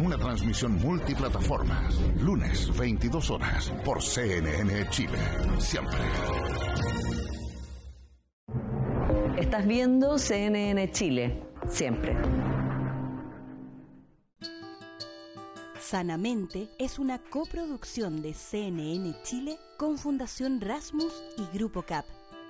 en una transmisión multiplataformas. Lunes, 22 horas, por CNN Chile. Siempre. Estás viendo CNN Chile. Siempre. Sanamente es una coproducción de CNN Chile con Fundación Rasmus y Grupo CAP.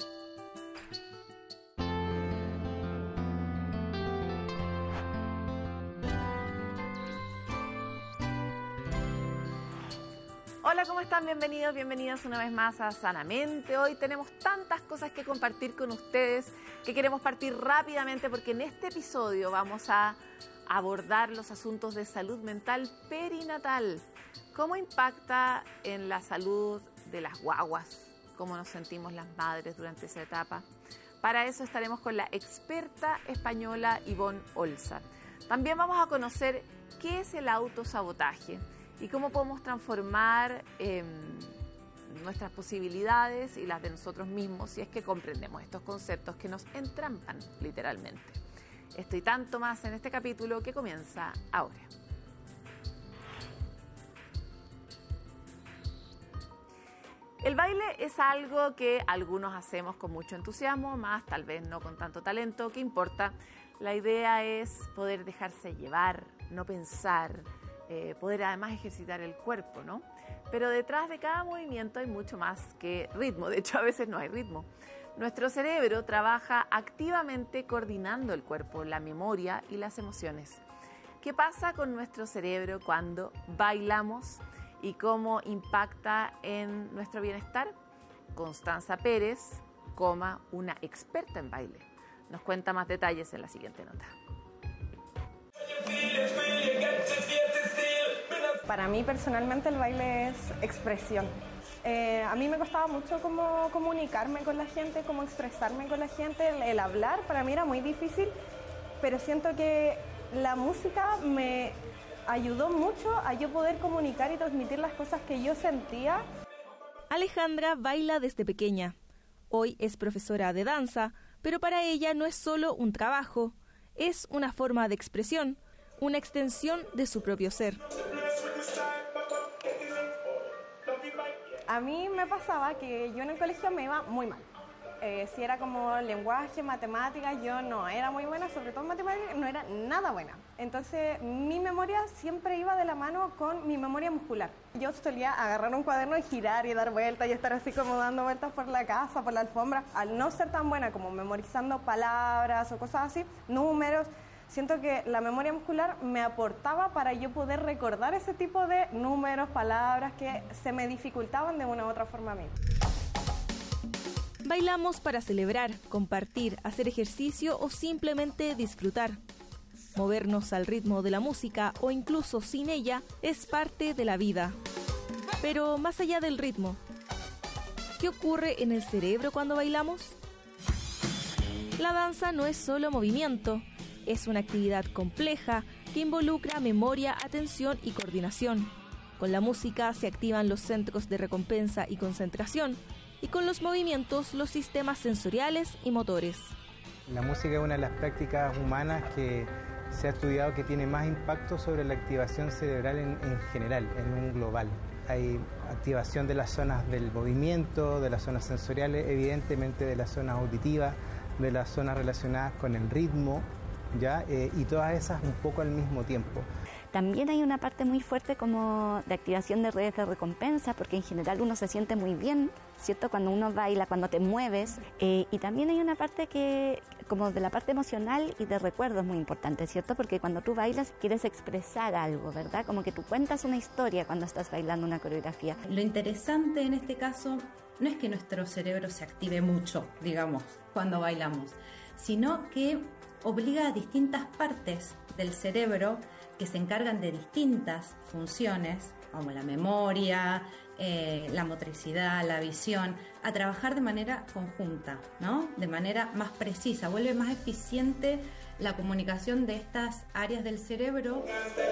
Hola, ¿cómo están? Bienvenidos, bienvenidas una vez más a Sanamente. Hoy tenemos tantas cosas que compartir con ustedes que queremos partir rápidamente porque en este episodio vamos a abordar los asuntos de salud mental perinatal. ¿Cómo impacta en la salud de las guaguas? ¿Cómo nos sentimos las madres durante esa etapa? Para eso estaremos con la experta española Ivonne Olza. También vamos a conocer qué es el autosabotaje y cómo podemos transformar nuestras posibilidades y las de nosotros mismos si es que comprendemos estos conceptos que nos entrampan literalmente. Esto y tanto más en este capítulo que comienza ahora. El baile es algo que algunos hacemos con mucho entusiasmo, más tal vez no con tanto talento. ¿Qué importa? La idea es poder dejarse llevar, no pensar, poder además ejercitar el cuerpo, ¿no? Pero detrás de cada movimiento hay mucho más que ritmo. De hecho, a veces no hay ritmo. Nuestro cerebro trabaja activamente coordinando el cuerpo, la memoria y las emociones. ¿Qué pasa con nuestro cerebro cuando bailamos y cómo impacta en nuestro bienestar? Constanza Pérez, una experta en baile, nos cuenta más detalles en la siguiente nota. Para mí personalmente el baile es expresión. A mí me costaba mucho cómo comunicarme con la gente, cómo expresarme con la gente. El hablar para mí era muy difícil, pero siento que la música me ayudó mucho a yo poder comunicar y transmitir las cosas que yo sentía. Alejandra baila desde pequeña. Hoy es profesora de danza, pero para ella no es solo un trabajo, es una forma de expresión, una extensión de su propio ser. A mí me pasaba que yo en el colegio me iba muy mal. Si era como lenguaje, matemáticas, yo no era muy buena, sobre todo en matemáticas no era nada buena. Entonces mi memoria siempre iba de la mano con mi memoria muscular. Yo solía agarrar un cuaderno y girar y dar vueltas y estar así como dando vueltas por la casa, por la alfombra. Al no ser tan buena como memorizando palabras o cosas así, números, siento que la memoria muscular me aportaba para yo poder recordar ese tipo de números, palabras que se me dificultaban de una u otra forma a mí. Bailamos para celebrar, compartir, hacer ejercicio o simplemente disfrutar. Movernos al ritmo de la música o incluso sin ella es parte de la vida. Pero más allá del ritmo, ¿qué ocurre en el cerebro cuando bailamos? La danza no es solo movimiento. Es una actividad compleja que involucra memoria, atención y coordinación. Con la música se activan los centros de recompensa y concentración, y con los movimientos los sistemas sensoriales y motores. La música es una de las prácticas humanas que se ha estudiado que tiene más impacto sobre la activación cerebral en general, en un global. Hay activación de las zonas del movimiento, de las zonas sensoriales, evidentemente de las zonas auditivas, de las zonas relacionadas con el ritmo, ¿ya? Y todas esas un poco al mismo tiempo. También hay una parte muy fuerte como de activación de redes de recompensa, porque en general uno se siente muy bien, ¿cierto? Cuando uno baila, cuando te mueves. Y también hay una parte que, como de la parte emocional y de recuerdos muy importante, ¿cierto? Porque cuando tú bailas quieres expresar algo, ¿verdad? Como que tú cuentas una historia cuando estás bailando una coreografía. Lo interesante en este caso no es que nuestro cerebro se active mucho, digamos, cuando bailamos, sino que obliga a distintas partes del cerebro que se encargan de distintas funciones, como la memoria, la motricidad, la visión, a trabajar de manera conjunta, ¿no? De manera más precisa, vuelve más eficiente la comunicación de estas áreas del cerebro.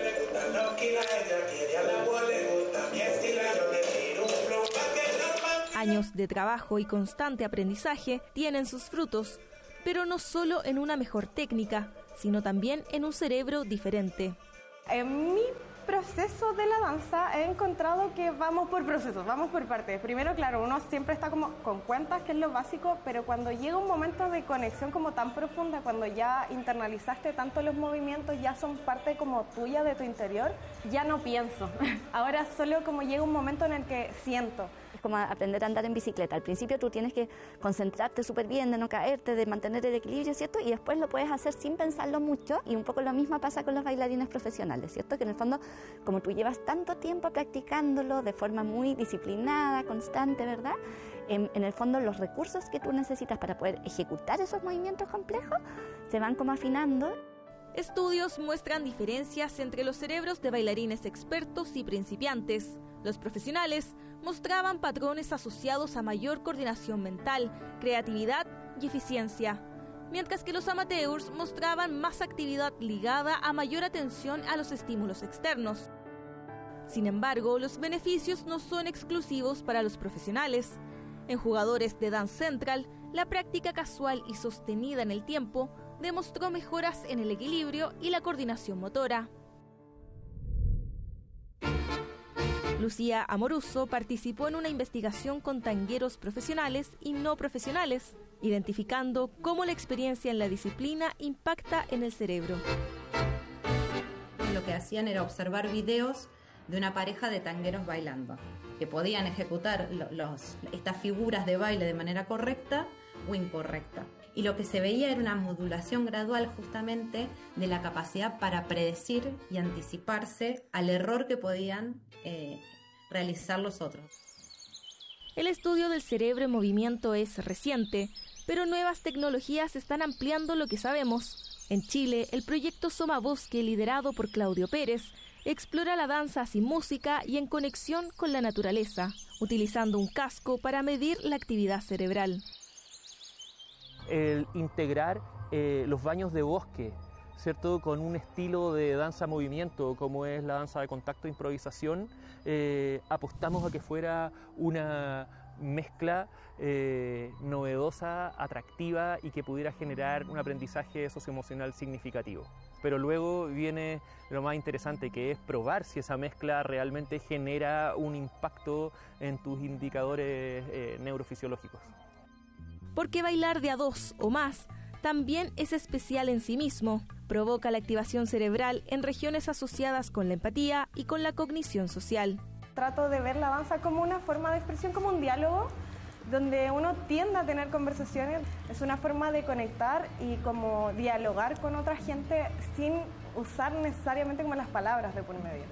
Años de trabajo y constante aprendizaje tienen sus frutos, pero no solo en una mejor técnica, sino también en un cerebro diferente. En mi proceso de la danza he encontrado que vamos por procesos, vamos por partes. Primero, claro, uno siempre está como con cuentas, que es lo básico, pero cuando llega un momento de conexión como tan profunda, cuando ya internalizaste tanto los movimientos, ya son parte como tuya de tu interior, ya no pienso. Ahora solo como llega un momento en el que siento. Es como aprender a andar en bicicleta. Al principio tú tienes que concentrarte súper bien, de no caerte, de mantener el equilibrio, ¿cierto? Y después lo puedes hacer sin pensarlo mucho, y un poco lo mismo pasa con los bailarines profesionales, ¿cierto? Que en el fondo, como tú llevas tanto tiempo practicándolo de forma muy disciplinada, constante, ¿verdad? En el fondo los recursos que tú necesitas para poder ejecutar esos movimientos complejos se van como afinando. Estudios muestran diferencias entre los cerebros de bailarines expertos y principiantes. Los profesionales mostraban patrones asociados a mayor coordinación mental, creatividad y eficiencia, mientras que los amateurs mostraban más actividad ligada a mayor atención a los estímulos externos. Sin embargo, los beneficios no son exclusivos para los profesionales. En jugadores de Dance Central, la práctica casual y sostenida en el tiempo demostró mejoras en el equilibrio y la coordinación motora. Lucía Amoruso participó en una investigación con tangueros profesionales y no profesionales, identificando cómo la experiencia en la disciplina impacta en el cerebro. Lo que hacían era observar videos de una pareja de tangueros bailando, que podían ejecutar estas figuras de baile de manera correcta o incorrecta. Y lo que se veía era una modulación gradual justamente de la capacidad para predecir y anticiparse al error que podían realizar los otros. El estudio del cerebro en movimiento es reciente, pero nuevas tecnologías están ampliando lo que sabemos. En Chile, el proyecto Soma Bosque, liderado por Claudio Pérez, explora la danza sin música y en conexión con la naturaleza, utilizando un casco para medir la actividad cerebral. El integrar los baños de bosque, ¿cierto? Con un estilo de danza-movimiento como es la danza de contacto e improvisación, apostamos a que fuera una mezcla novedosa, atractiva y que pudiera generar un aprendizaje socioemocional significativo. Pero luego viene lo más interesante, que es probar si esa mezcla realmente genera un impacto en tus indicadores neurofisiológicos. Porque bailar de a dos o más también es especial en sí mismo. Provoca la activación cerebral en regiones asociadas con la empatía y con la cognición social. Trato de ver la danza como una forma de expresión, como un diálogo, donde uno tiende a tener conversaciones. Es una forma de conectar y como dialogar con otra gente sin usar necesariamente como las palabras de por medio.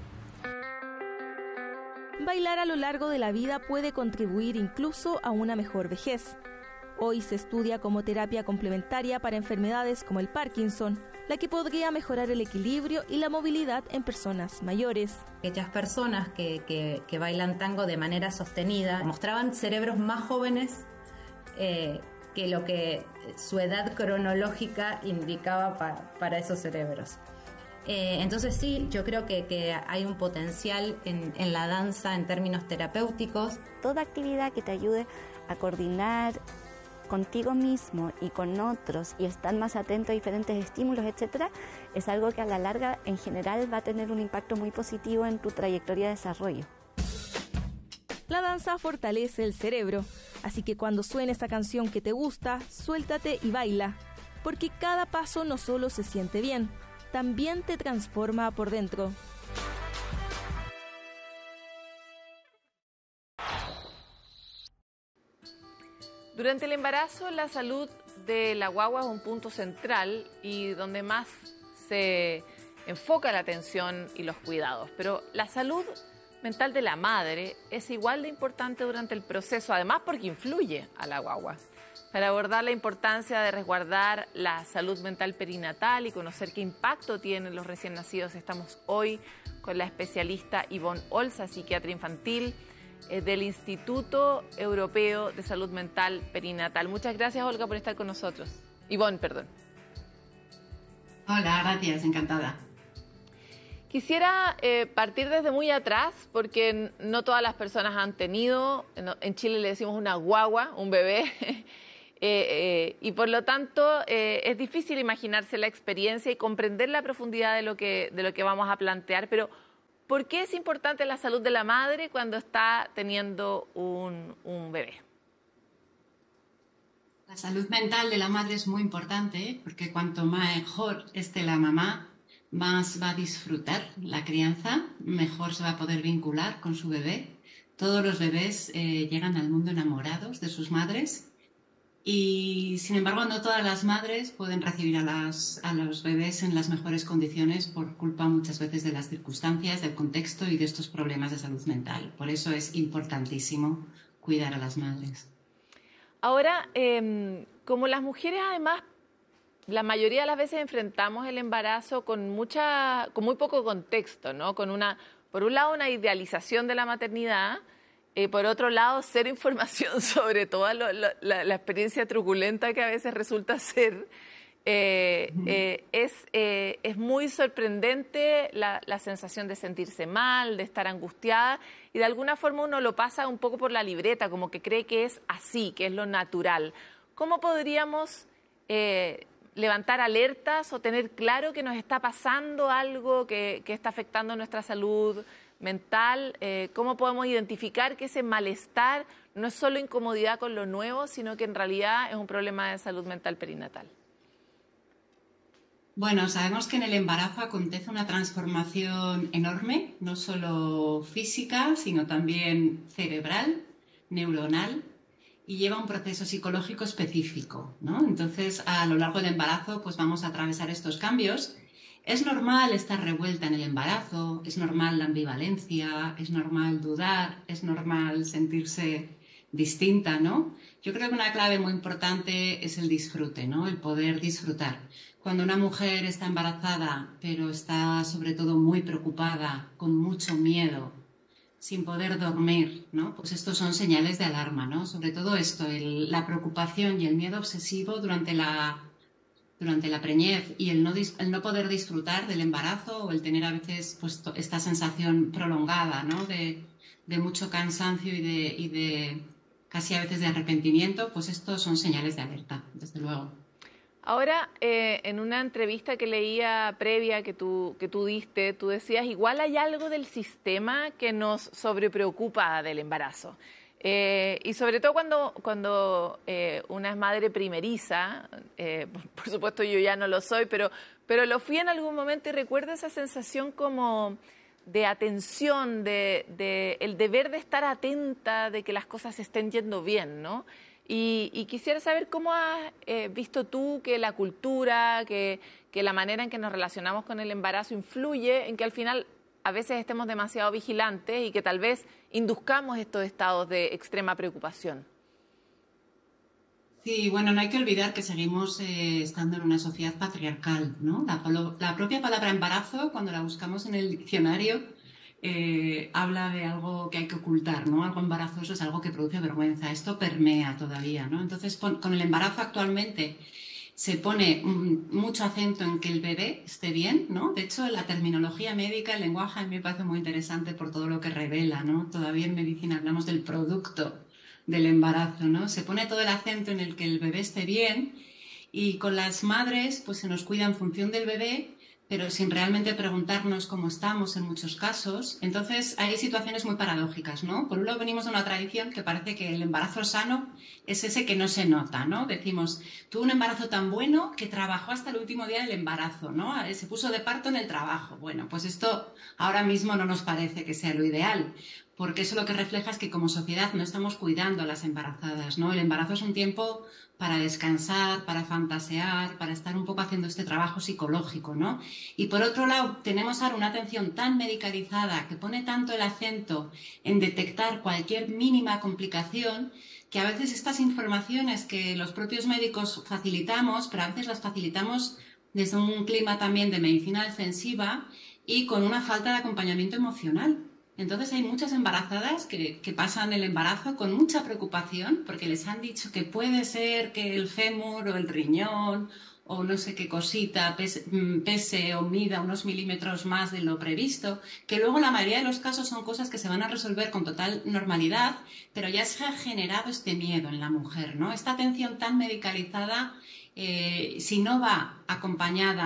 Bailar a lo largo de la vida puede contribuir incluso a una mejor vejez. Hoy se estudia como terapia complementaria para enfermedades como el Parkinson, la que podría mejorar el equilibrio y la movilidad en personas mayores. Aquellas personas que bailan tango de manera sostenida mostraban cerebros más jóvenes que lo que su edad cronológica indicaba para esos cerebros. Entonces sí, yo creo que hay un potencial en la danza en términos terapéuticos. Toda actividad que te ayude a coordinar contigo mismo y con otros y estar más atento a diferentes estímulos, etcétera, es algo que a la larga en general va a tener un impacto muy positivo en tu trayectoria de desarrollo. La danza fortalece el cerebro, así que cuando suene esta canción que te gusta, suéltate y baila, porque cada paso no solo se siente bien, también te transforma por dentro. Durante el embarazo, la salud de la guagua es un punto central y donde más se enfoca la atención y los cuidados. Pero la salud mental de la madre es igual de importante durante el proceso, además porque influye a la guagua. Para abordar la importancia de resguardar la salud mental perinatal y conocer qué impacto tienen los recién nacidos, estamos hoy con la especialista Ivonne Olza, psiquiatra infantil, del Instituto Europeo de Salud Mental Perinatal. Muchas gracias, Olga, por estar con nosotros. Ivonne, perdón. Hola, gracias, encantada. Quisiera partir desde muy atrás, porque no todas las personas han tenido, en Chile le decimos una guagua, un bebé, y por lo tanto es difícil imaginarse la experiencia y comprender la profundidad de lo que vamos a plantear, pero ¿por qué es importante la salud de la madre cuando está teniendo un bebé? La salud mental de la madre es muy importante porque cuanto mejor esté la mamá, más va a disfrutar la crianza, mejor se va a poder vincular con su bebé. Todos los bebés llegan al mundo enamorados de sus madres y, sin embargo, no todas las madres pueden recibir a los bebés en las mejores condiciones por culpa muchas veces de las circunstancias, del contexto y de estos problemas de salud mental. Por eso es importantísimo cuidar a las madres. Ahora, como las mujeres además, la mayoría de las veces enfrentamos el embarazo con muy poco contexto, ¿no? Por un lado, una idealización de la maternidad, por otro lado, cero información sobre toda la experiencia truculenta que a veces resulta ser. Es muy sorprendente la sensación de sentirse mal, de estar angustiada, y de alguna forma uno lo pasa un poco por la libreta, como que cree que es así, que es lo natural. ¿Cómo podríamos levantar alertas o tener claro que nos está pasando algo que está afectando nuestra salud mental? ¿Cómo podemos identificar que ese malestar no es solo incomodidad con lo nuevo, sino que en realidad es un problema de salud mental perinatal? Bueno, sabemos que en el embarazo acontece una transformación enorme, no solo física, sino también cerebral, neuronal, y lleva un proceso psicológico específico, ¿no? Entonces, a lo largo del embarazo, pues vamos a atravesar estos cambios. Es normal estar revuelta en el embarazo, es normal la ambivalencia, es normal dudar, es normal sentirse distinta, ¿no? Yo creo que una clave muy importante es el disfrute, ¿no? El poder disfrutar. Cuando una mujer está embarazada, pero está sobre todo muy preocupada, con mucho miedo, sin poder dormir, ¿no? Pues estos son señales de alarma, ¿no? Sobre todo esto, la preocupación y el miedo obsesivo durante la preñez y el no poder disfrutar del embarazo, o el tener a veces pues esta sensación prolongada, ¿no? de mucho cansancio y de casi a veces de arrepentimiento, pues estos son señales de alerta, desde luego. Ahora, en una entrevista que leía previa que tú diste, tú decías, igual hay algo del sistema que nos sobrepreocupa del embarazo. Y sobre todo cuando una es madre primeriza, por supuesto yo ya no lo soy, pero lo fui en algún momento, y recuerdo esa sensación como de atención, de el deber de estar atenta, de que las cosas estén yendo bien, ¿no? Y quisiera saber cómo has visto tú que la cultura, que la manera en que nos relacionamos con el embarazo influye en que al final a veces estemos demasiado vigilantes y que tal vez induzcamos estos estados de extrema preocupación. Sí, bueno, no hay que olvidar que seguimos estando en una sociedad patriarcal, ¿no? La propia palabra embarazo, cuando la buscamos en el diccionario, habla de algo que hay que ocultar, ¿no? Algo embarazoso es algo que produce vergüenza. Esto permea todavía, ¿no? Entonces, con el embarazo actualmente se pone mucho acento en que el bebé esté bien, ¿no? De hecho, la terminología médica, el lenguaje, a mí me parece muy interesante por todo lo que revela, ¿no? Todavía en medicina hablamos del producto del embarazo, ¿no? Se pone todo el acento en el que el bebé esté bien, y con las madres pues se nos cuida en función del bebé, pero sin realmente preguntarnos cómo estamos en muchos casos. Entonces hay situaciones muy paradójicas, ¿no? Por un lado venimos de una tradición que parece que el embarazo sano es ese que no se nota, ¿no? Decimos, tuvo un embarazo tan bueno que trabajó hasta el último día del embarazo, ¿no? Se puso de parto en el trabajo. Bueno, pues esto ahora mismo no nos parece que sea lo ideal, porque eso lo que refleja es que como sociedad no estamos cuidando a las embarazadas, ¿no? El embarazo es un tiempo para descansar, para fantasear, para estar un poco haciendo este trabajo psicológico, ¿no? Y por otro lado, tenemos ahora una atención tan medicalizada que pone tanto el acento en detectar cualquier mínima complicación, que a veces estas informaciones que los propios médicos facilitamos, pero a veces las facilitamos desde un clima también de medicina defensiva y con una falta de acompañamiento emocional. Entonces hay muchas embarazadas que pasan el embarazo con mucha preocupación porque les han dicho que puede ser que el fémur o el riñón o no sé qué cosita pese o mida unos milímetros más de lo previsto, que luego la mayoría de los casos son cosas que se van a resolver con total normalidad, pero ya se ha generado este miedo en la mujer, ¿no? Esta atención tan medicalizada, si no va acompañada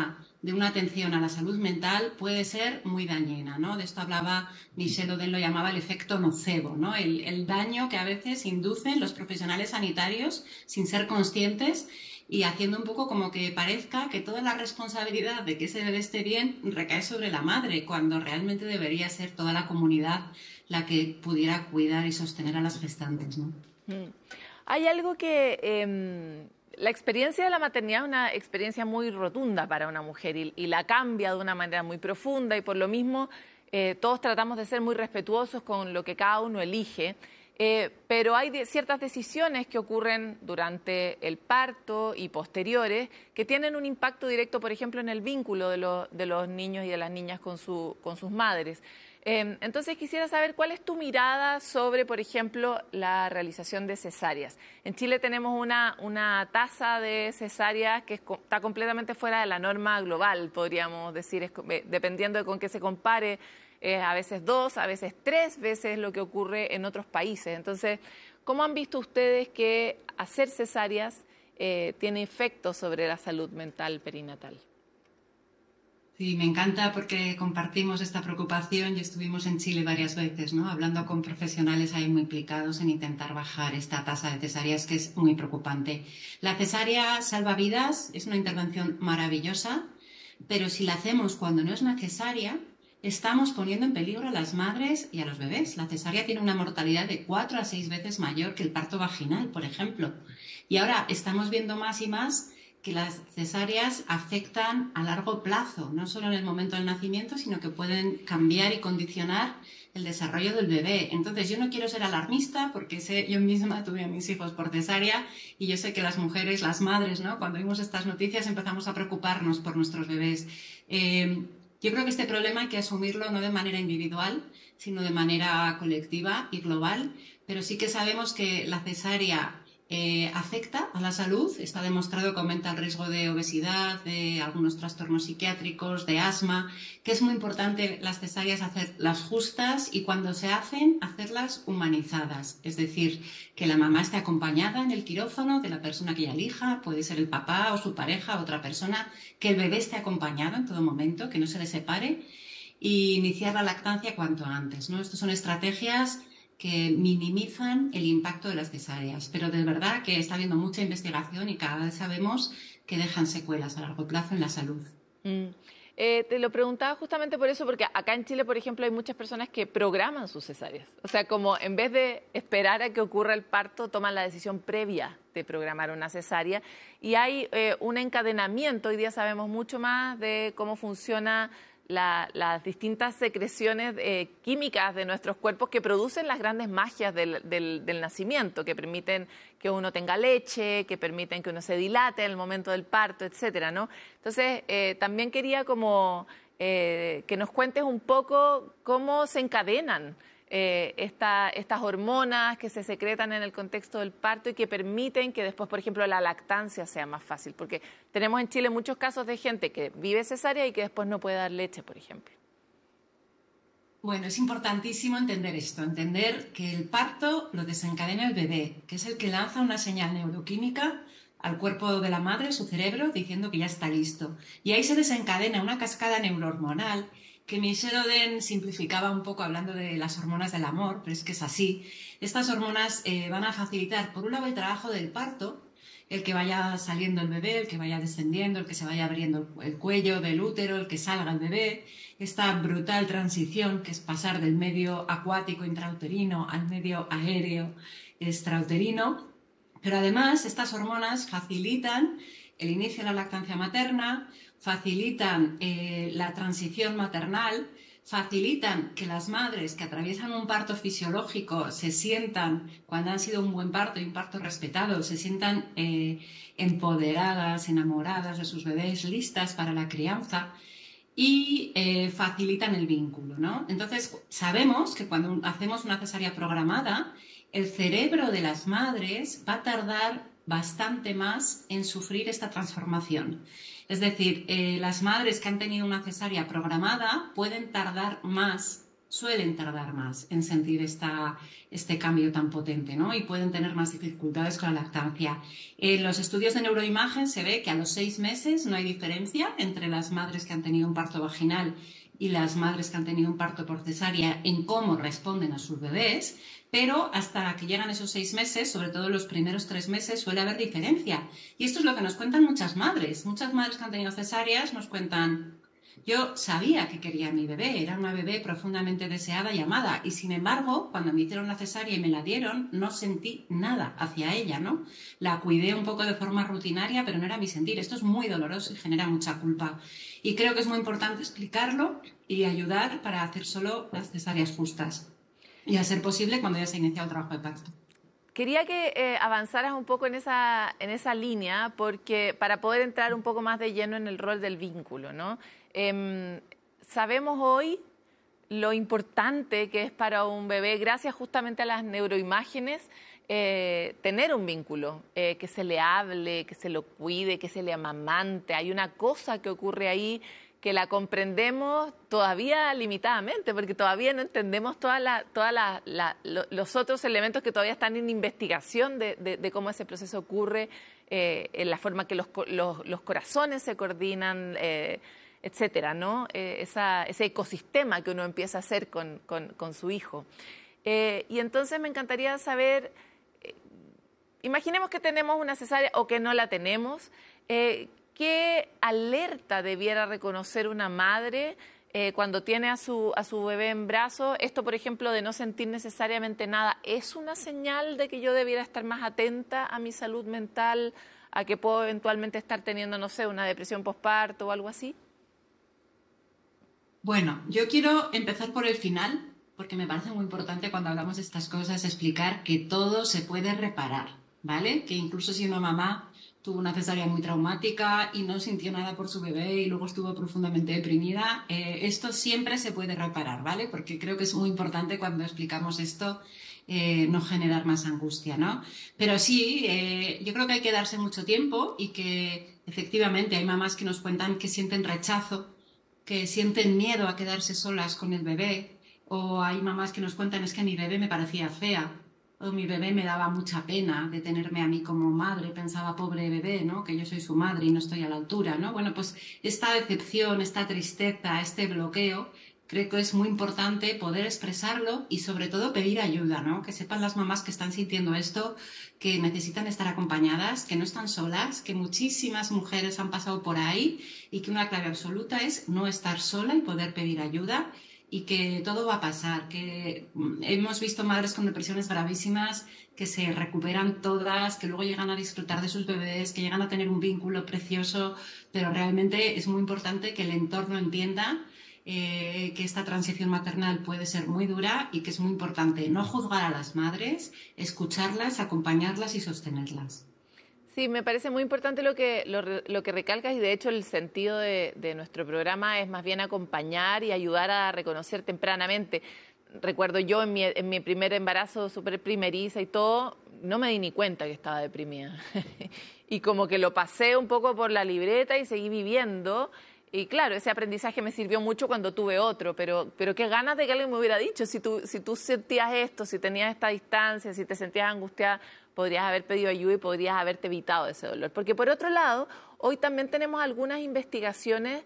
de una atención a la salud mental puede ser muy dañina, ¿no? De esto hablaba Michel Oden, lo llamaba el efecto nocebo, ¿no? El daño que a veces inducen los profesionales sanitarios sin ser conscientes y haciendo un poco como que parezca que toda la responsabilidad de que ese bebé esté bien recae sobre la madre, cuando realmente debería ser toda la comunidad la que pudiera cuidar y sostener a las gestantes, ¿no? Hay algo que... la experiencia de la maternidad es una experiencia muy rotunda para una mujer y la cambia de una manera muy profunda y por lo mismo todos tratamos de ser muy respetuosos con lo que cada uno elige, pero hay ciertas decisiones que ocurren durante el parto y posteriores que tienen un impacto directo, por ejemplo, en el vínculo de los niños y de las niñas con sus madres. Entonces quisiera saber cuál es tu mirada sobre, por ejemplo, la realización de cesáreas. En Chile tenemos una tasa de cesáreas que está completamente fuera de la norma global, podríamos decir, dependiendo de con qué se compare, a veces 2, a veces 3 veces lo que ocurre en otros países. Entonces, ¿cómo han visto ustedes que hacer cesáreas tiene efectos sobre la salud mental perinatal? Sí, me encanta porque compartimos esta preocupación y estuvimos en Chile varias veces, ¿no? Hablando con profesionales ahí muy implicados en intentar bajar esta tasa de cesáreas que es muy preocupante. La cesárea salva vidas, es una intervención maravillosa, pero si la hacemos cuando no es necesaria, estamos poniendo en peligro a las madres y a los bebés. La cesárea tiene una mortalidad de 4 a 6 veces mayor que el parto vaginal, por ejemplo. Y ahora estamos viendo más y más que las cesáreas afectan a largo plazo, no solo en el momento del nacimiento, sino que pueden cambiar y condicionar el desarrollo del bebé. Entonces, yo no quiero ser alarmista porque yo misma tuve a mis hijos por cesárea y yo sé que las mujeres, las madres, ¿no? Cuando vimos estas noticias empezamos a preocuparnos por nuestros bebés. Yo creo que este problema hay que asumirlo no de manera individual, sino de manera colectiva y global, pero sí que sabemos que la cesárea afecta a la salud, está demostrado que aumenta el riesgo de obesidad, de algunos trastornos psiquiátricos, de asma, que es muy importante las cesáreas hacerlas justas y cuando se hacen, hacerlas humanizadas, es decir, que la mamá esté acompañada en el quirófano de la persona que ella elija, puede ser el papá o su pareja, otra persona, que el bebé esté acompañado en todo momento, que no se le separe y iniciar la lactancia cuanto antes, ¿no? Estas son estrategias que minimizan el impacto de las cesáreas, pero de verdad que está habiendo mucha investigación y cada vez sabemos que dejan secuelas a largo plazo en la salud. Te lo preguntaba justamente por eso, porque acá en Chile, por ejemplo, hay muchas personas que programan sus cesáreas. O sea, como en vez de esperar a que ocurra el parto, toman la decisión previa de programar una cesárea. Y hay un encadenamiento, hoy día sabemos mucho más de cómo funciona las distintas secreciones químicas de nuestros cuerpos que producen las grandes magias del nacimiento, que permiten que uno tenga leche, que permiten que uno se dilate en el momento del parto, etcétera, ¿no? Entonces, también quería como que nos cuentes un poco cómo se encadenan estas hormonas que se secretan en el contexto del parto y que permiten que después, por ejemplo, la lactancia sea más fácil. Porque tenemos en Chile muchos casos de gente que vive cesárea y que después no puede dar leche, por ejemplo. Bueno, es importantísimo entender esto, entender que el parto lo desencadena el bebé, que es el que lanza una señal neuroquímica al cuerpo de la madre, su cerebro, diciendo que ya está listo. Y ahí se desencadena una cascada neurohormonal que Michel Oden simplificaba un poco hablando de las hormonas del amor, pero es que es así. Estas hormonas van a facilitar, por un lado, el trabajo del parto, el que vaya saliendo el bebé, el que vaya descendiendo, el que se vaya abriendo el cuello del útero, el que salga el bebé, esta brutal transición que es pasar del medio acuático intrauterino al medio aéreo extrauterino. Pero además, estas hormonas facilitan el inicio de la lactancia materna, facilitan la transición maternal, facilitan que las madres que atraviesan un parto fisiológico se sientan, cuando han sido un buen parto y un parto respetado, se sientan empoderadas, enamoradas de sus bebés, listas para la crianza y facilitan el vínculo, ¿no? Entonces, sabemos que cuando hacemos una cesárea programada, el cerebro de las madres va a tardar bastante más en sufrir esta transformación. Es decir, las madres que han tenido una cesárea programada pueden tardar más suelen tardar más en sentir este cambio tan potente, ¿no? Y pueden tener más dificultades con la lactancia. En los estudios de neuroimagen se ve que a los 6 meses no hay diferencia entre las madres que han tenido un parto vaginal y las madres que han tenido un parto por cesárea en cómo responden a sus bebés, pero hasta que llegan esos 6 meses, sobre todo los primeros 3 meses, suele haber diferencia. Y esto es lo que nos cuentan muchas madres. Muchas madres que han tenido cesáreas nos cuentan: yo sabía que quería a mi bebé, era una bebé profundamente deseada y amada, y sin embargo, cuando me hicieron la cesárea y me la dieron, no sentí nada hacia ella, ¿no? La cuidé un poco de forma rutinaria, pero no era mi sentir. Esto es muy doloroso y genera mucha culpa. Y creo que es muy importante explicarlo y ayudar para hacer solo las cesáreas justas. Y a ser posible cuando ya se ha iniciado el trabajo de parto. Quería que avanzaras un poco en esa línea, porque para poder entrar un poco más de lleno en el rol del vínculo, ¿no? Sabemos hoy lo importante que es para un bebé, gracias justamente a las neuroimágenes, tener un vínculo, que se le hable, que se lo cuide, que se le amamante. Hay una cosa que ocurre ahí que la comprendemos todavía limitadamente, porque todavía no entendemos los otros elementos que todavía están en investigación de cómo ese proceso ocurre, en la forma que los corazones se coordinan, etcétera, ¿no? Ese ecosistema que uno empieza a hacer con su hijo. Y entonces me encantaría saber, imaginemos que tenemos una cesárea o que no la tenemos, ¿qué alerta debiera reconocer una madre cuando tiene a su bebé en brazos? Esto, por ejemplo, de no sentir necesariamente nada, ¿es una señal de que yo debiera estar más atenta a mi salud mental, a que puedo eventualmente estar teniendo, no sé, una depresión posparto o algo así? Bueno, yo quiero empezar por el final, porque me parece muy importante cuando hablamos de estas cosas explicar que todo se puede reparar, ¿vale? Que incluso si una mamá tuvo una cesárea muy traumática y no sintió nada por su bebé y luego estuvo profundamente deprimida, esto siempre se puede reparar, ¿vale? Porque creo que es muy importante cuando explicamos esto no generar más angustia, ¿no? Pero sí, yo creo que hay que darse mucho tiempo y que efectivamente hay mamás que nos cuentan que sienten rechazo, que sienten miedo a quedarse solas con el bebé, o hay mamás que nos cuentan: es que mi bebé me parecía fea, o mi bebé me daba mucha pena de tenerme a mí como madre, pensaba, pobre bebé, ¿no? Que yo soy su madre y no estoy a la altura, ¿no? Bueno, pues esta decepción, esta tristeza, este bloqueo, creo que es muy importante poder expresarlo y sobre todo pedir ayuda, ¿no? Que sepan las mamás que están sintiendo esto, que necesitan estar acompañadas, que no están solas, que muchísimas mujeres han pasado por ahí y que una clave absoluta es no estar sola y poder pedir ayuda. Y que todo va a pasar, que hemos visto madres con depresiones gravísimas que se recuperan todas, que luego llegan a disfrutar de sus bebés, que llegan a tener un vínculo precioso, pero realmente es muy importante que el entorno entienda que esta transición maternal puede ser muy dura y que es muy importante no juzgar a las madres, escucharlas, acompañarlas y sostenerlas. Sí, me parece muy importante lo que recalcas, y de hecho el sentido de nuestro programa es más bien acompañar y ayudar a reconocer tempranamente. Recuerdo yo en mi primer embarazo súper primeriza y todo, no me di ni cuenta que estaba deprimida. Y como que lo pasé un poco por la libreta y seguí viviendo. Y claro, ese aprendizaje me sirvió mucho cuando tuve otro, pero qué ganas de que alguien me hubiera dicho, si tú sentías esto, si tenías esta distancia, si te sentías angustiada, podrías haber pedido ayuda y podrías haberte evitado ese dolor. Porque por otro lado, hoy también tenemos algunas investigaciones,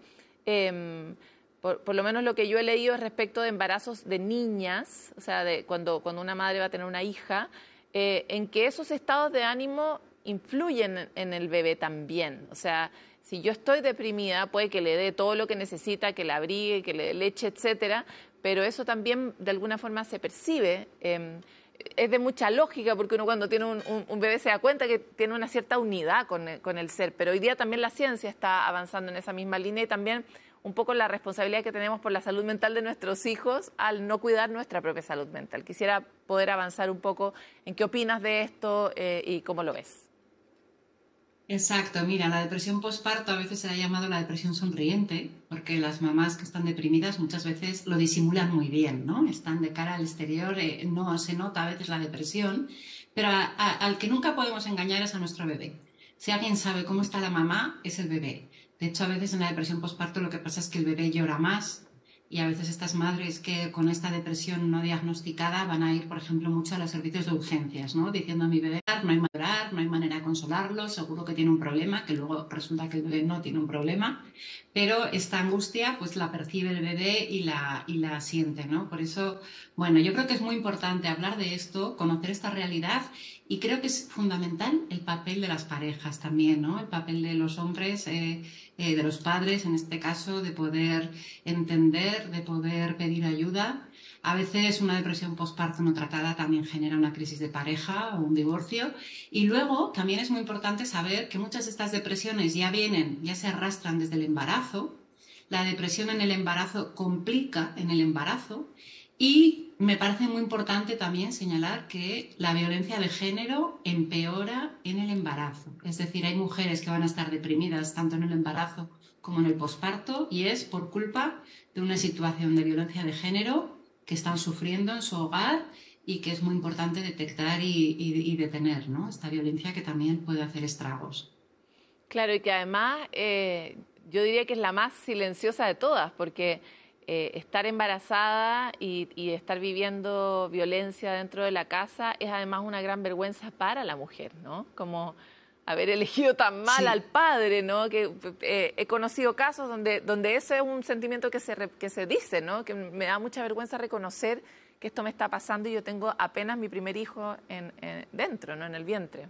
por lo menos lo que yo he leído es respecto de embarazos de niñas, o sea, de cuando una madre va a tener una hija, en que esos estados de ánimo influyen en el bebé también. O sea, si yo estoy deprimida, puede que le dé todo lo que necesita, que la abrigue, que le dé leche, etcétera, pero eso también de alguna forma se percibe. Es de mucha lógica, porque uno cuando tiene un bebé se da cuenta que tiene una cierta unidad con el ser, pero hoy día también la ciencia está avanzando en esa misma línea y también un poco la responsabilidad que tenemos por la salud mental de nuestros hijos al no cuidar nuestra propia salud mental. Quisiera poder avanzar un poco en qué opinas de esto y cómo lo ves. Exacto, mira, la depresión posparto a veces se ha llamado la depresión sonriente, porque las mamás que están deprimidas muchas veces lo disimulan muy bien, ¿no? Están de cara al exterior, no se nota a veces la depresión, pero al que nunca podemos engañar es a nuestro bebé. Si alguien sabe cómo está la mamá, es el bebé. De hecho, a veces en la depresión posparto lo que pasa es que el bebé llora más, Y a veces estas madres que con esta depresión no diagnosticada van a ir, por ejemplo, mucho a los servicios de urgencias, ¿no? Diciendo a mi bebé, no hay manera de llorar, no hay manera de consolarlo, seguro que tiene un problema, que luego resulta que el bebé no tiene un problema, pero esta angustia pues la percibe el bebé y la siente, ¿no? Por eso, bueno, yo creo que es muy importante hablar de esto, conocer esta realidad, y creo que es fundamental el papel de las parejas también, ¿no? El papel de los hombres, de los padres, en este caso, de poder entender, de poder pedir ayuda. A veces una depresión postparto no tratada también genera una crisis de pareja o un divorcio. Y luego también es muy importante saber que muchas de estas depresiones ya se arrastran desde el embarazo. La depresión en el embarazo complica en el embarazo. Y me parece muy importante también señalar que la violencia de género empeora en el embarazo. Es decir, hay mujeres que van a estar deprimidas tanto en el embarazo como en el posparto, y es por culpa de una situación de violencia de género que están sufriendo en su hogar y que es muy importante detectar y detener, ¿no? Esta violencia que también puede hacer estragos. Claro, y que además yo diría que es la más silenciosa de todas, porque estar embarazada y estar viviendo violencia dentro de la casa es además una gran vergüenza para la mujer, ¿no? Como haber elegido tan mal al padre, ¿no? Que he conocido casos donde ese es un sentimiento que se dice, ¿no? Que me da mucha vergüenza reconocer que esto me está pasando y yo tengo apenas mi primer hijo dentro, ¿no? En el vientre.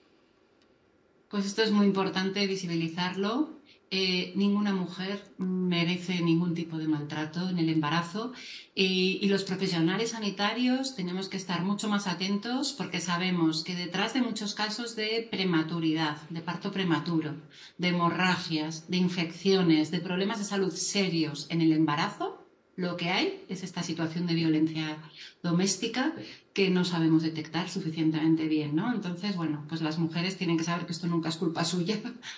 Pues esto es muy importante visibilizarlo. Ninguna mujer merece ningún tipo de maltrato en el embarazo, y los profesionales sanitarios tenemos que estar mucho más atentos, porque sabemos que detrás de muchos casos de prematuridad, de parto prematuro, de hemorragias, de infecciones, de problemas de salud serios en el embarazo, lo que hay es esta situación de violencia doméstica que no sabemos detectar suficientemente bien, ¿no? Entonces, bueno, pues las mujeres tienen que saber que esto nunca es culpa suya,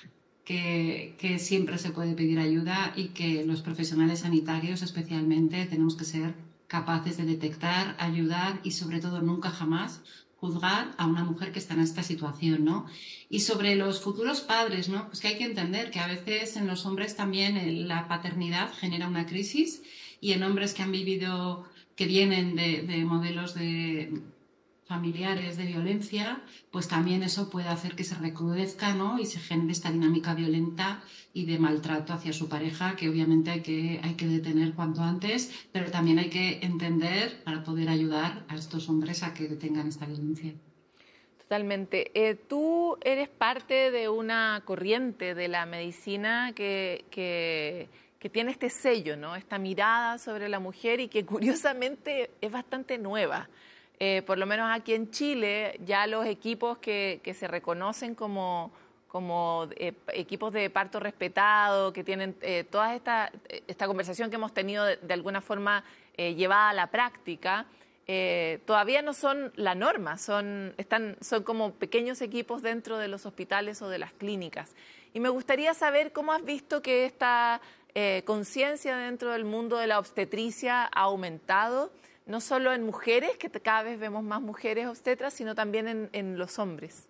que siempre se puede pedir ayuda, y que los profesionales sanitarios especialmente tenemos que ser capaces de detectar, ayudar y sobre todo nunca jamás juzgar a una mujer que está en esta situación, ¿no? Y sobre los futuros padres, ¿no? Pues que hay que entender que a veces en los hombres también la paternidad genera una crisis, y en hombres que han vivido, que vienen de modelos familiares de violencia, pues también eso puede hacer que se recrudezca, ¿no? Y se genere esta dinámica violenta y de maltrato hacia su pareja, que obviamente hay que detener cuanto antes, pero también hay que entender para poder ayudar a estos hombres a que detengan esta violencia. Totalmente. Tú eres parte de una corriente de la medicina que tiene este sello, ¿no? Esta mirada sobre la mujer, y que curiosamente es bastante nueva. Por lo menos aquí en Chile, ya los equipos que se reconocen como equipos de parto respetado, que tienen toda esta conversación que hemos tenido de alguna forma llevada a la práctica, todavía no son la norma, son como pequeños equipos dentro de los hospitales o de las clínicas. Y me gustaría saber cómo has visto que esta conciencia dentro del mundo de la obstetricia ha aumentado, no solo en mujeres, que cada vez vemos más mujeres obstetras, sino también en los hombres.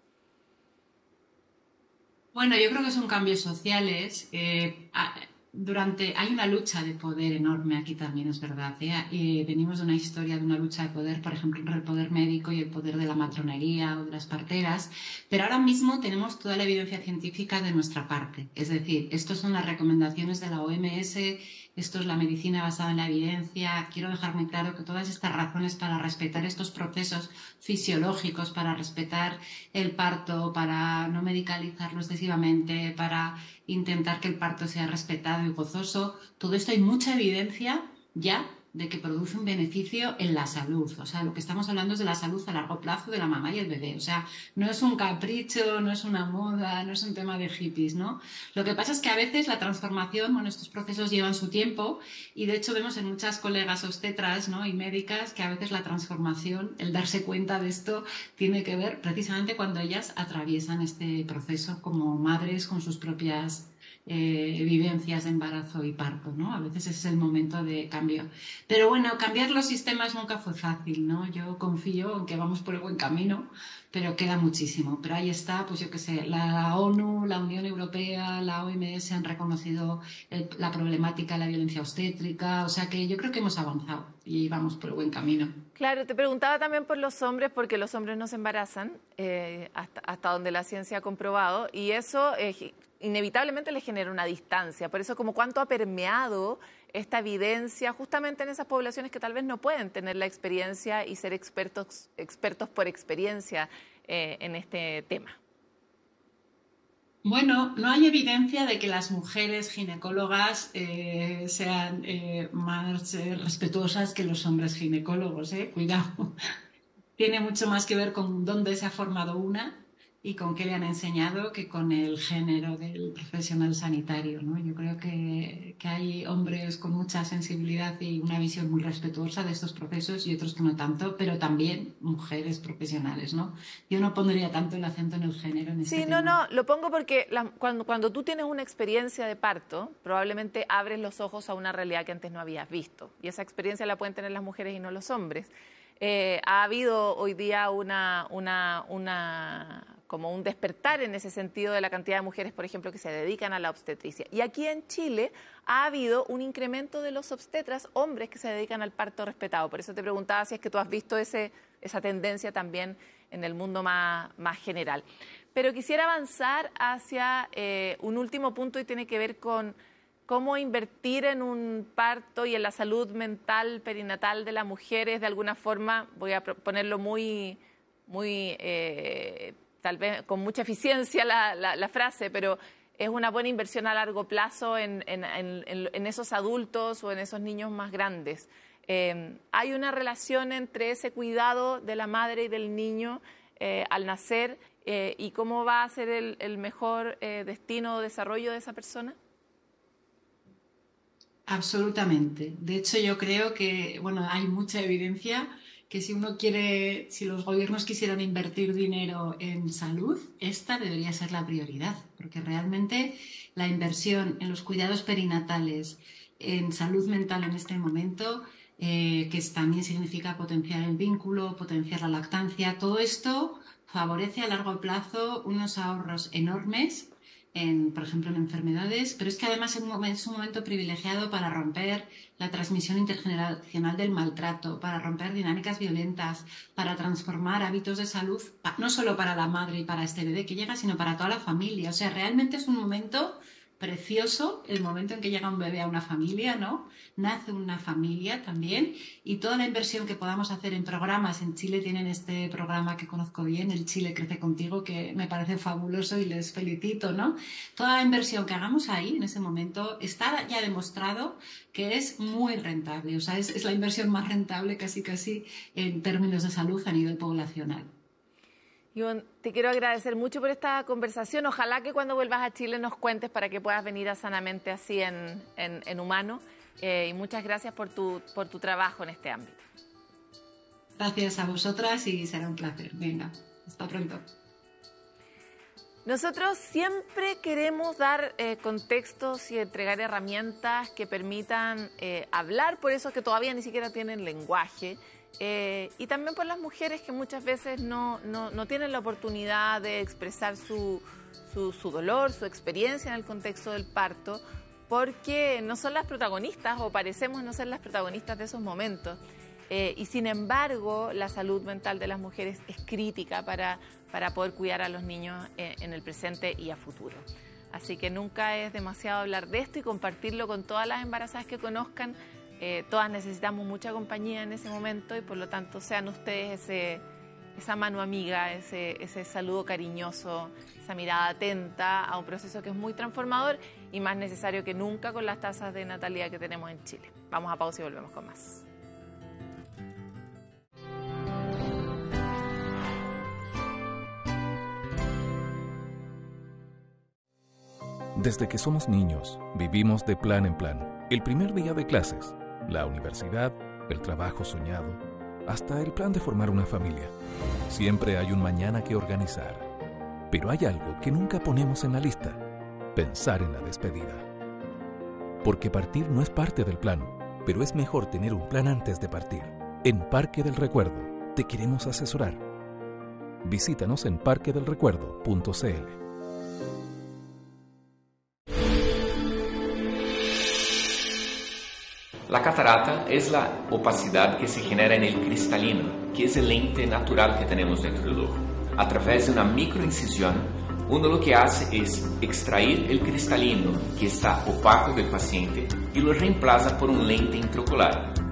Bueno, yo creo que son cambios sociales. Hay una lucha de poder enorme aquí también, es verdad. Venimos de una historia de una lucha de poder, por ejemplo, entre el poder médico y el poder de la matronería o de las parteras, pero ahora mismo tenemos toda la evidencia científica de nuestra parte. Es decir, estas son las recomendaciones de la OMS, esto es la medicina basada en la evidencia. Quiero dejar muy claro que todas estas razones para respetar estos procesos fisiológicos, para respetar el parto, para no medicalizarlo excesivamente, para intentar que el parto sea respetado y gozoso, todo esto hay mucha evidencia ya de que produce un beneficio en la salud. O sea, lo que estamos hablando es de la salud a largo plazo de la mamá y el bebé. O sea, no es un capricho, no es una moda, no es un tema de hippies, ¿no? Lo que pasa es que a veces la transformación, bueno, estos procesos llevan su tiempo, y de hecho vemos en muchas colegas obstetras, ¿no? Y médicas que a veces la transformación, el darse cuenta de esto, tiene que ver precisamente cuando ellas atraviesan este proceso como madres con sus propias vivencias de embarazo y parto, ¿no? A veces es el momento de cambio. Pero bueno, cambiar los sistemas nunca fue fácil, ¿no? Yo confío en que vamos por el buen camino, pero queda muchísimo. Pero ahí está, pues yo qué sé, la ONU, la Unión Europea, la OMS han reconocido la problemática de la violencia obstétrica, o sea que yo creo que hemos avanzado y vamos por el buen camino. Claro, te preguntaba también por los hombres, porque los hombres no se embarazan, hasta donde la ciencia ha comprobado, y eso inevitablemente les genera una distancia. Por eso, como cuánto ha permeado esta evidencia justamente en esas poblaciones que tal vez no pueden tener la experiencia y ser expertos por experiencia en este tema. Bueno, no hay evidencia de que las mujeres ginecólogas sean más respetuosas que los hombres ginecólogos, cuidado. Tiene mucho más que ver con dónde se ha formado una y con qué le han enseñado que con el género del profesional sanitario, ¿no? Yo creo que hay hombres con mucha sensibilidad y una visión muy respetuosa de estos procesos y otros que no tanto, pero también mujeres profesionales, ¿no? Yo no pondría tanto el acento en el género en este tema. No, lo pongo porque cuando tú tienes una experiencia de parto, probablemente abres los ojos a una realidad que antes no habías visto. Y esa experiencia la pueden tener las mujeres y no los hombres. Ha habido hoy día como un despertar en ese sentido de la cantidad de mujeres, por ejemplo, que se dedican a la obstetricia. Y aquí en Chile ha habido un incremento de los obstetras, hombres que se dedican al parto respetado. Por eso te preguntaba si es que tú has visto esa tendencia también en el mundo más general. Pero quisiera avanzar hacia un último punto y tiene que ver con cómo invertir en un parto y en la salud mental perinatal de las mujeres. De alguna forma, voy a ponerlo muy tal vez con mucha eficiencia la frase, pero es una buena inversión a largo plazo en esos adultos o en esos niños más grandes. Hay una relación entre ese cuidado de la madre y del niño al nacer y cómo va a ser el mejor destino o desarrollo de esa persona. Absolutamente. De hecho, yo creo que, hay mucha evidencia que si los gobiernos quisieran invertir dinero en salud, esta debería ser la prioridad, porque realmente la inversión en los cuidados perinatales, en salud mental en este momento, que también significa potenciar el vínculo, potenciar la lactancia, todo esto favorece a largo plazo unos ahorros enormes, por ejemplo, en enfermedades, pero es que además es un momento privilegiado para romper la transmisión intergeneracional del maltrato, para romper dinámicas violentas, para transformar hábitos de salud, no solo para la madre y para este bebé que llega, sino para toda la familia. O sea, realmente es un momento precioso, el momento en que llega un bebé a una familia, ¿no? Nace una familia también, y toda la inversión que podamos hacer en programas. En Chile tienen este programa que conozco bien, el Chile Crece Contigo, que me parece fabuloso y les felicito, ¿no? Toda la inversión que hagamos ahí, en ese momento, está ya demostrado que es muy rentable. O sea, es la inversión más rentable casi en términos de salud a nivel poblacional. Ivonne, te quiero agradecer mucho por esta conversación. Ojalá que cuando vuelvas a Chile nos cuentes para que puedas venir a Sanamente así en humano. Y muchas gracias por tu trabajo en este ámbito. Gracias a vosotras y será un placer. Venga, hasta pronto. Nosotros siempre queremos dar contextos y entregar herramientas que permitan hablar por esos que todavía ni siquiera tienen lenguaje. Y también por las mujeres que muchas veces no tienen la oportunidad de expresar su dolor, su experiencia en el contexto del parto, porque no son las protagonistas o parecemos no ser las protagonistas de esos momentos. Y sin embargo, la salud mental de las mujeres es crítica para poder cuidar a los niños en el presente y a futuro. Así que nunca es demasiado hablar de esto y compartirlo con todas las embarazadas que conozcan. Todas necesitamos mucha compañía en ese momento y por lo tanto sean ustedes esa mano amiga, ese saludo cariñoso, esa mirada atenta a un proceso que es muy transformador y más necesario que nunca con las tasas de natalidad que tenemos en Chile. Vamos a pausa y volvemos con más. Desde que somos niños, vivimos de plan en plan. El primer día de clases, la universidad, el trabajo soñado, hasta el plan de formar una familia. Siempre hay un mañana que organizar. Pero hay algo que nunca ponemos en la lista. pensar en la despedida. Porque partir no es parte del plan, pero es mejor tener un plan antes de partir. En Parque del Recuerdo te queremos asesorar. Visítanos en parquedelrecuerdo.cl. La catarata es la opacidad que se genera en el cristalino, que es el lente natural que tenemos dentro del ojo. A través de una microincisión, uno lo que hace es extraer el cristalino que está opaco del paciente y lo reemplaza por un lente intraocular.